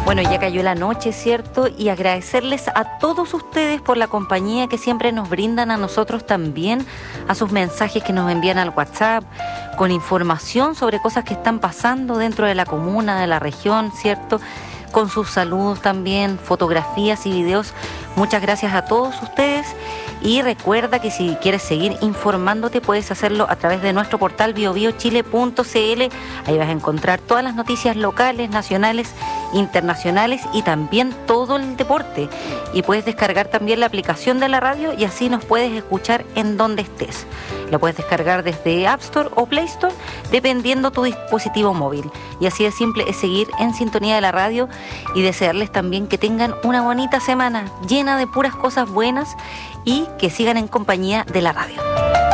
Bueno, ya cayó la noche, ¿cierto? Y agradecerles a todos ustedes por la compañía que siempre nos brindan a nosotros también, a sus mensajes que nos envían al WhatsApp, con información sobre cosas que están pasando dentro de la comuna, de la región, ¿cierto? Con sus saludos también, fotografías y videos. Muchas gracias a todos ustedes. Y recuerda que si quieres seguir informándote, puedes hacerlo a través de nuestro portal biobiochile.cl. Ahí vas a encontrar todas las noticias locales, nacionales, internacionales y también todo el deporte. Y puedes descargar también la aplicación de la radio y así nos puedes escuchar en donde estés. Lo puedes descargar desde App Store o Play Store, dependiendo tu dispositivo móvil. Y así de simple es seguir en sintonía de la radio y desearles también que tengan una bonita semana llena de puras cosas buenas y que sigan en compañía de la radio.